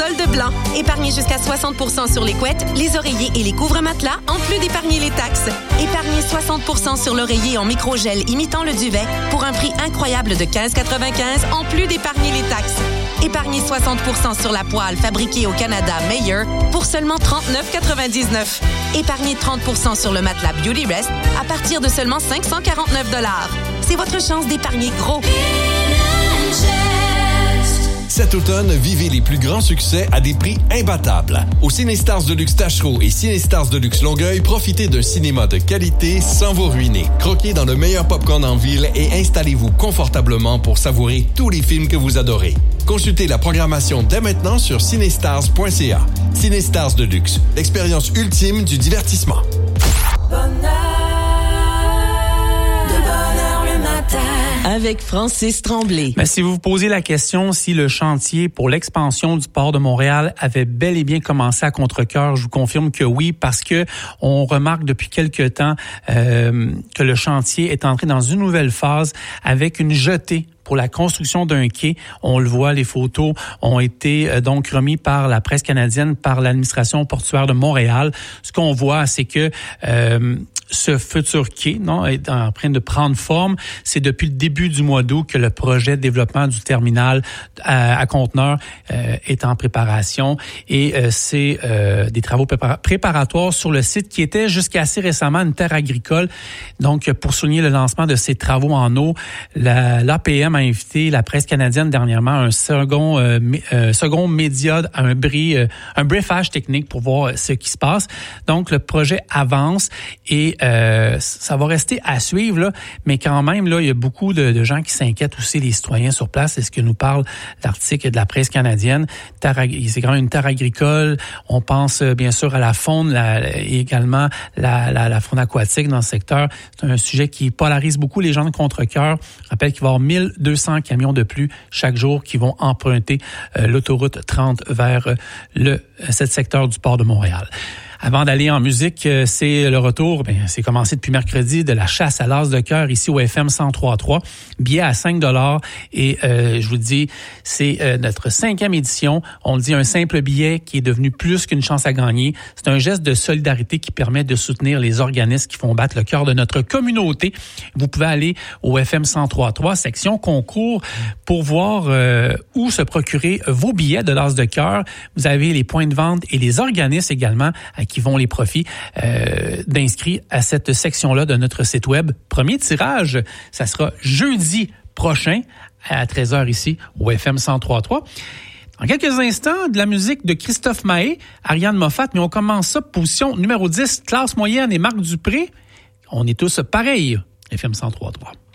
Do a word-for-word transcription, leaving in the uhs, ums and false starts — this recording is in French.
solde blanc. Épargnez jusqu'à soixante pour cent sur les couettes, les oreillers et les couvre-matelas, en plus d'épargner les taxes. Épargnez soixante pour cent sur l'oreiller en microgel imitant le duvet pour un prix incroyable de quinze quatre-vingt-quinze, en plus d'épargner les taxes. Épargnez soixante pour cent sur la poêle fabriquée au Canada Meyer pour seulement trente-neuf quatre-vingt-dix-neuf. Épargnez trente pour cent sur le matelas Beauty Rest à partir de seulement cinq cent quarante-neuf dollars. C'est votre chance d'épargner gros. Cet automne, vivez les plus grands succès à des prix imbattables. Au Cinestars Deluxe Tachereau et Cinestars Deluxe Longueuil, profitez d'un cinéma de qualité sans vous ruiner. Croquez dans le meilleur popcorn en ville et installez-vous confortablement pour savourer tous les films que vous adorez. Consultez la programmation dès maintenant sur cinestars point c a. Cinestars Deluxe, l'expérience ultime du divertissement. Avec Francis Tremblay. Mais si vous vous posez la question si le chantier pour l'expansion du port de Montréal avait bel et bien commencé à contre-cœur, je vous confirme que oui, parce que on remarque depuis quelque temps euh, que le chantier est entré dans une nouvelle phase avec une jetée pour la construction d'un quai. On le voit, les photos ont été euh, donc remis par la presse canadienne, par l'administration portuaire de Montréal. Ce qu'on voit, c'est que euh, ce futur quai, non, est en train de prendre forme. C'est depuis le début du mois d'août que le projet de développement du terminal à, à conteneurs euh, est en préparation et euh, c'est euh, des travaux préparatoires sur le site qui était jusqu'à assez récemment une terre agricole. Donc, pour souligner le lancement de ces travaux en eau, la, l'A P M a invité la presse canadienne dernièrement à un second, euh, euh, second média, à un, brie, euh, un briefage technique pour voir ce qui se passe. Donc, le projet avance et Euh, ça va rester à suivre, là, mais quand même, là, il y a beaucoup de, de gens qui s'inquiètent aussi, les citoyens sur place. C'est ce que nous parle l'article de la presse canadienne. Terre, c'est quand même une terre agricole. On pense bien sûr à la faune, la, également la, la, la faune aquatique dans ce secteur. C'est un sujet qui polarise beaucoup les gens de contre-cœur. Je rappelle qu'il va y avoir mille deux cents camions de plus chaque jour qui vont emprunter euh, l'autoroute trente vers euh, le cet secteur du port de Montréal. Avant d'aller en musique, c'est le retour, bien, c'est commencé depuis mercredi, de la chasse à l'as de cœur ici au F M cent trois point trois. Billet à cinq dollars et euh, je vous dis, c'est euh, notre cinquième édition. On le dit, un simple billet qui est devenu plus qu'une chance à gagner. C'est un geste de solidarité qui permet de soutenir les organismes qui font battre le cœur de notre communauté. Vous pouvez aller au F M cent trois point trois, section concours, pour voir euh, où se procurer vos billets de l'as de cœur. Vous avez les points de vente et les organismes également à qui vont les profits euh, d'inscrits à cette section-là de notre site web. Premier tirage, ça sera jeudi prochain à treize heures ici au F M cent trois point trois. En quelques instants, de la musique de Christophe Mahé, Ariane Moffat, mais on commence ça, position numéro dix, classe moyenne et Marc Dupré. On est tous pareils, F M cent trois point trois.